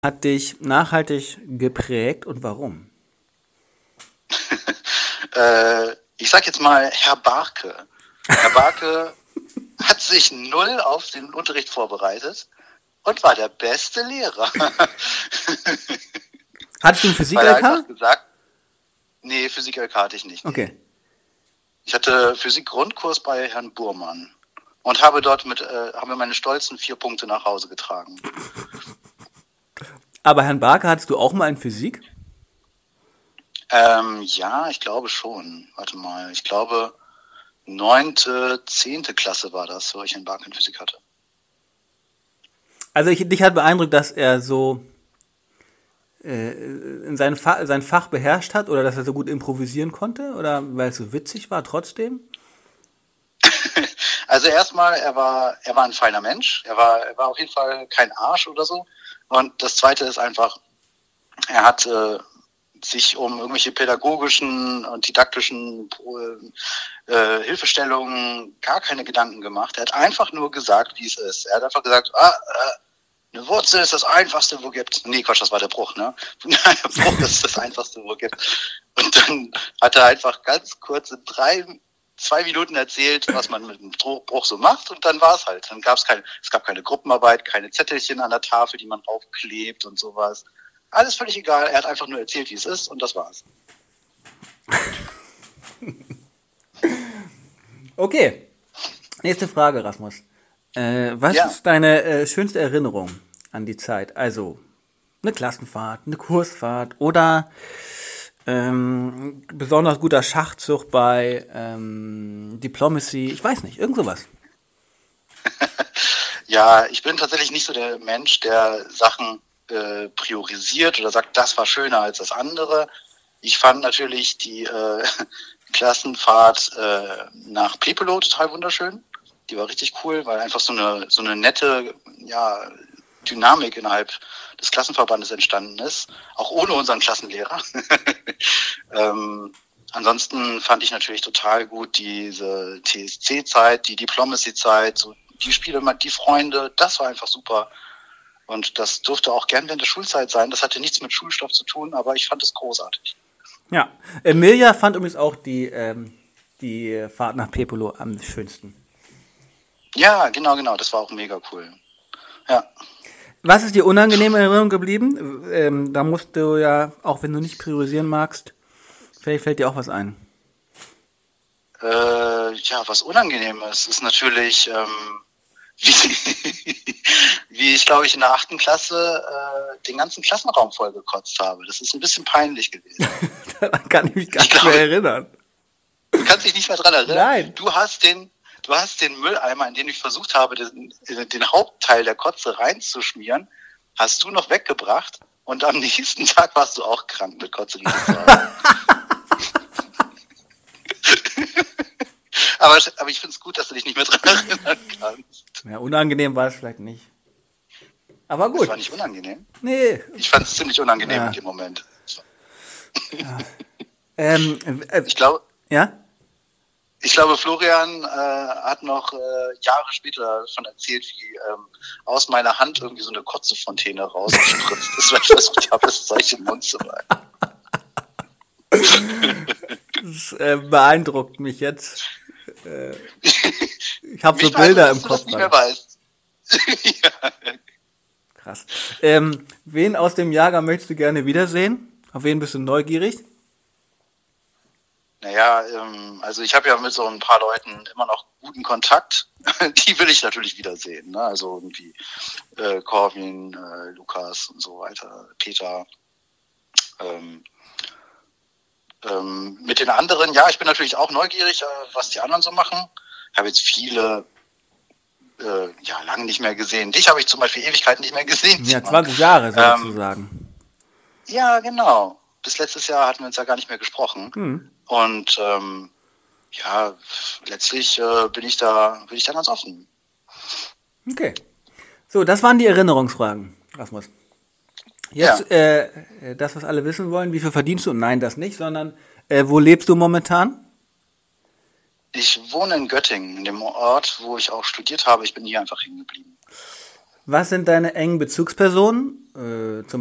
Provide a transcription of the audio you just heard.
hat dich nachhaltig geprägt und warum? Ich sag jetzt mal Herr Barke. Herr Barke hat sich null auf den Unterricht vorbereitet und war der beste Lehrer. Hattest du einen Physik-LK? Weil er einfach gesagt, nee, Physik-LK hatte ich nicht. Okay. Ich hatte Physik-Grundkurs bei Herrn Burmann und habe dort haben wir meine stolzen 4 Punkte nach Hause getragen. Aber Herrn Barke hattest du auch mal in Physik? Ja, ich glaube schon. Warte mal, ich glaube 9., 10. Klasse war das, wo ich Herrn Barke in Physik hatte. Also dich hat beeindruckt, dass er so in sein Fach beherrscht hat oder dass er so gut improvisieren konnte oder weil es so witzig war trotzdem? Also erstmal, er war ein feiner Mensch. Er war auf jeden Fall kein Arsch oder so. Und das Zweite ist einfach, er hat sich um irgendwelche pädagogischen und didaktischen Hilfestellungen gar keine Gedanken gemacht. Er hat einfach nur gesagt, wie es ist. Er hat einfach gesagt, eine Wurzel ist das Einfachste, wo gibt. Nee, Quatsch, das war der Bruch, ne? Der Bruch ist das Einfachste, wo gibt. Und dann hat er einfach ganz kurz in 2 Minuten erzählt, was man mit dem Bruch so macht, und dann war es halt. Dann es gab keine Gruppenarbeit, keine Zettelchen an der Tafel, die man aufklebt und sowas. Alles völlig egal, er hat einfach nur erzählt, wie es ist, und das war's. Okay, nächste Frage, Rasmus. Was ist deine schönste Erinnerung an die Zeit? Also eine Klassenfahrt, eine Kursfahrt oder besonders guter Schachzug bei Diplomacy, ich weiß nicht, irgend sowas. Ja, ich bin tatsächlich nicht so der Mensch, der Sachen priorisiert oder sagt, das war schöner als das andere. Ich fand natürlich die Klassenfahrt nach Pepelo total wunderschön. Die war richtig cool, weil einfach so eine nette, ja, Dynamik innerhalb des Klassenverbandes entstanden ist, auch ohne unseren Klassenlehrer. Ansonsten fand ich natürlich total gut diese TSC-Zeit, die Diplomacy-Zeit, so die Spiele, die Freunde, das war einfach super. Und das durfte auch gern während der Schulzeit sein. Das hatte nichts mit Schulstoff zu tun, aber ich fand es großartig. Ja, Emilia fand übrigens auch die Fahrt nach Pepolo am schönsten. Ja, genau, das war auch mega cool. Ja. Was ist dir unangenehm in Erinnerung geblieben? Da musst du ja, auch wenn du nicht priorisieren magst, vielleicht fällt dir auch was ein. Ja, was unangenehm ist natürlich, wie ich, glaube ich, in der 8. Klasse den ganzen Klassenraum vollgekotzt habe. Das ist ein bisschen peinlich gewesen. Daran kann ich mich gar nicht mehr erinnern. Du kannst dich nicht mehr dran erinnern? Nein. Du hast den Mülleimer, in den ich versucht habe, den Hauptteil der Kotze reinzuschmieren, hast du noch weggebracht, und am nächsten Tag warst du auch krank mit Kotze. Aber ich finde es gut, dass du dich nicht mehr dran erinnern kannst. Ja, unangenehm war es vielleicht nicht. Aber gut. Das war nicht unangenehm? Nee. Ich fand es ziemlich unangenehm in dem Moment. Ja. Ich glaube, ja? Ich glaube, Florian hat noch Jahre später davon erzählt, wie aus meiner Hand irgendwie so eine Kotzefontäne rausgespritzt ist, weil ich versucht habe, das Zeug im Mund zu bleiben. Das beeindruckt mich jetzt. Ich habe so Bilder im Kopf. Nicht mehr weißt. Ja. Krass. Wen aus dem Jahrgang möchtest du gerne wiedersehen? Auf wen bist du neugierig? Naja, also ich habe ja mit so ein paar Leuten immer noch guten Kontakt. Die will ich natürlich wiedersehen. Ne? Also irgendwie Corwin, Lukas und so weiter, Peter. Mit den anderen, ja, ich bin natürlich auch neugierig, was die anderen so machen. Ich habe jetzt viele lange nicht mehr gesehen. Dich habe ich zum Beispiel Ewigkeiten nicht mehr gesehen. Ja, 20 Jahre sozusagen. Ja, genau. Bis letztes Jahr hatten wir uns ja gar nicht mehr gesprochen. Und letztlich bin ich da ganz offen. Okay. So, das waren die Erinnerungsfragen, Rasmus. Jetzt das, was alle wissen wollen, wie viel verdienst du? Nein, das nicht, sondern wo lebst du momentan? Ich wohne in Göttingen, in dem Ort, wo ich auch studiert habe. Ich bin hier einfach hängen geblieben. Was sind deine engen Bezugspersonen? Zum